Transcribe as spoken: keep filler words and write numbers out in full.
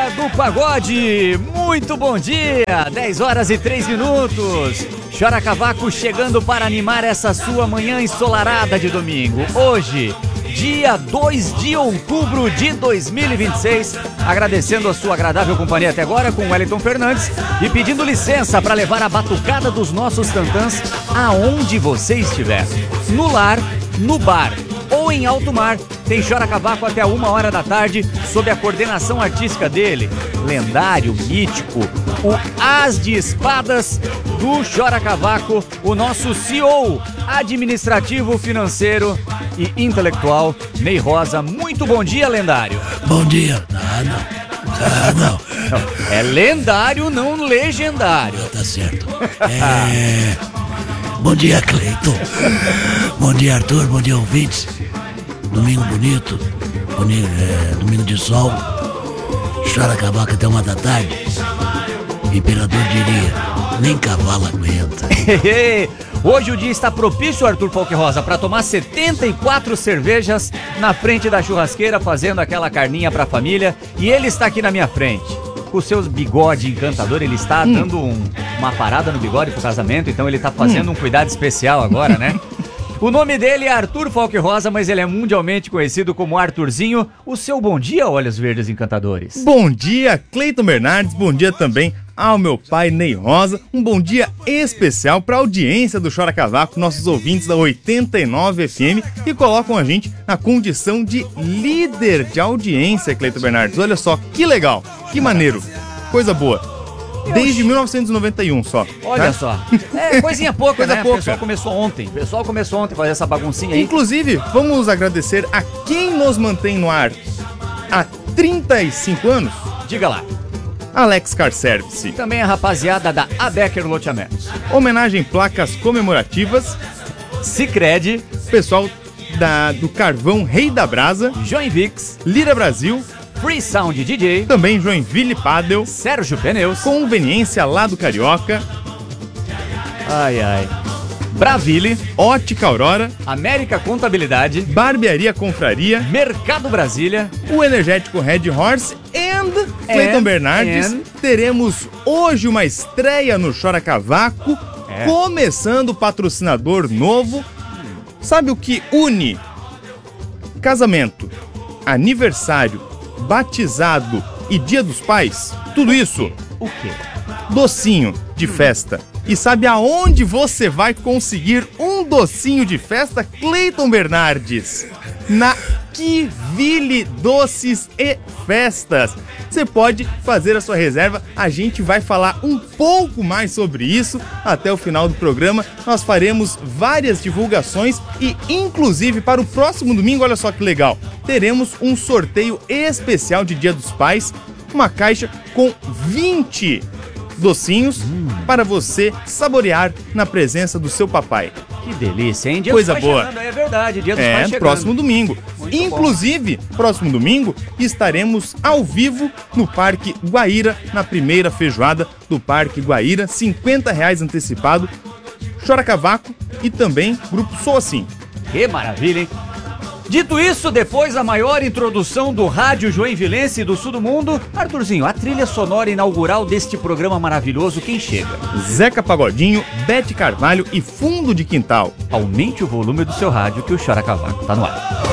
Hora do Pagode, muito bom dia, dez horas e três minutos. Chora Cavaco chegando para animar essa sua manhã ensolarada de domingo. Hoje, dia dois de outubro de dois mil e vinte e seis, agradecendo a sua agradável companhia até agora com o Wellington Fernandes e pedindo licença para levar a batucada dos nossos tantãs aonde você estiver, no lar, no bar ou em alto mar. Tem Chora Cavaco até uma hora da tarde, sob a coordenação artística dele, lendário, mítico, o As de Espadas do Chora Cavaco, o nosso C E O administrativo, financeiro e intelectual, Ney Rosa. Muito bom dia, lendário. Bom dia. Ah, não. Ah, não. Não, é lendário, não legendário. Tá certo. É... Bom dia, Cleiton. Bom dia, Arthur. Bom dia, ouvintes. Domingo bonito, domingo, é, domingo de sol. Chora Cavaco até uma da tarde. O imperador diria, nem cavalo aguenta. Hoje o dia está propício, Arthur Falque Rosa, para tomar setenta e quatro cervejas na frente da churrasqueira, fazendo aquela carninha para a família. E ele está aqui na minha frente, com os seus bigode encantador. Ele está hum. dando um, uma parada no bigode pro casamento, então ele está fazendo hum. um cuidado especial agora, né? O nome dele é Arthur Falque Rosa, mas ele é mundialmente conhecido como Arthurzinho. O seu bom dia, Olhos Verdes Encantadores. Bom dia, Cleiton Bernardes. Bom dia também ao meu pai Ney Rosa. Um bom dia especial para a audiência do Chora Cavaco, nossos ouvintes da oitenta e nove F M, que colocam a gente na condição de líder de audiência, Cleiton Bernardes. Olha só, que legal, que maneiro, coisa boa. Desde mil novecentos e noventa e um só. Olha tá? só. É coisinha pouca, Coisa né? pouca. O pessoal começou ontem. O pessoal começou ontem a fazer essa baguncinha aí. Inclusive, vamos agradecer a quem nos mantém no ar há trinta e cinco anos. Diga lá. Alex Car Service. E também a rapaziada da Abecker Loteamentos. Homenagem placas comemorativas. Sicredi. Pessoal da, do Carvão Rei da Brasa. Joinvix. Lira Brasil. Free Sound D J. Também Joinville Paddle. Sérgio Pneus. Conveniência lá do Carioca. Ai, ai. Braville. Ótica Aurora. América Contabilidade. Barbearia Confraria. Mercado Brasília. O energético Red Horse. And Cleiton and, Bernardes. And... Teremos hoje uma estreia no Chora Cavaco. É. Começando patrocinador novo. Sabe o que une casamento, aniversário, batizado e dia dos pais? Tudo isso. O quê? Docinho de festa. E sabe aonde você vai conseguir um docinho de festa, Cleiton Bernardes? Na Kivili Doces e Festas. Você pode fazer a sua reserva. A gente vai falar um pouco mais sobre isso até o final do programa. Nós faremos várias divulgações e, inclusive, para o próximo domingo, olha só que legal, teremos um sorteio especial de Dia dos Pais, uma caixa com vinte docinhos hum. para você saborear na presença do seu papai. Que delícia, hein? Dia Coisa dos pais boa. Chegando, é verdade, Dia dos é, Pais chegando. Próximo domingo. Muito Inclusive, bom. próximo domingo, estaremos ao vivo no Parque Guaíra, na primeira feijoada do Parque Guaíra, cinquenta reais antecipado, Chora Cavaco e também Grupo Sou Assim. Que maravilha, hein? Dito isso, depois a maior introdução do rádio joinvilense do sul do mundo, Arthurzinho, a trilha sonora inaugural deste programa maravilhoso, quem chega? Zeca Pagodinho, Bete Carvalho e Fundo de Quintal. Aumente o volume do seu rádio que o Chora Cavaco tá no ar.